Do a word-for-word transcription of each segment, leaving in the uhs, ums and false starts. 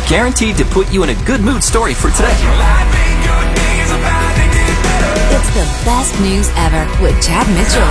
guaranteed to put you in a good mood story for today. It's the best news ever with Chad Mitchell.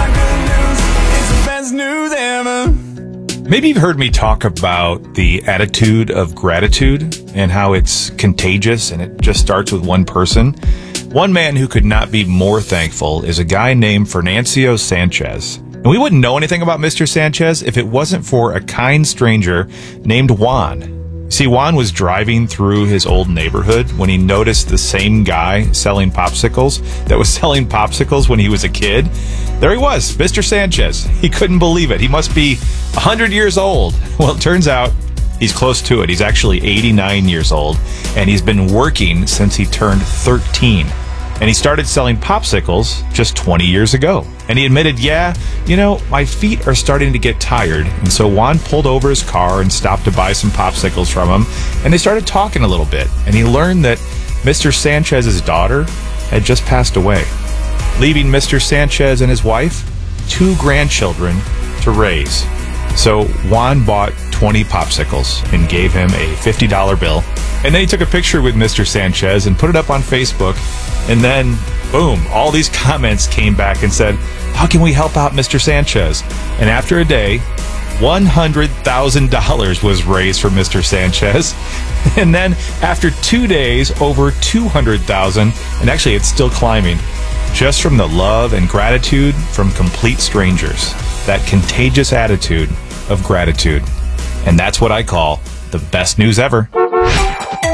Maybe you've heard me talk about the attitude of gratitude and how it's contagious and it just starts with one person. One man who could not be more thankful is a guy named Fernancio Sanchez. And we wouldn't know anything about Mister Sanchez if it wasn't for a kind stranger named Juan. See, Juan was driving through his old neighborhood when he noticed the same guy selling popsicles that was selling popsicles when he was a kid. There he was, Mister Sanchez. He couldn't believe it. He must be one hundred years old. Well, it turns out he's close to it. He's actually eighty-nine years old, and he's been working since he turned thirteen. And he started selling popsicles just twenty years ago. And he admitted, yeah, you know, my feet are starting to get tired. And so Juan pulled over his car and stopped to buy some popsicles from him. And they started talking a little bit. And he learned that Mister Sanchez's daughter had just passed away, leaving Mister Sanchez and his wife two grandchildren to raise. So Juan bought twenty popsicles and gave him a fifty dollar bill. And then he took a picture with Mister Sanchez and put it up on Facebook. And then, boom, all these comments came back and said, how can we help out Mister Sanchez? And after a day, one hundred thousand dollars was raised for Mister Sanchez. And then after two days, over two hundred thousand dollars. And actually, it's still climbing. Just from the love and gratitude from complete strangers. That contagious attitude of gratitude. And that's what I call the best news ever.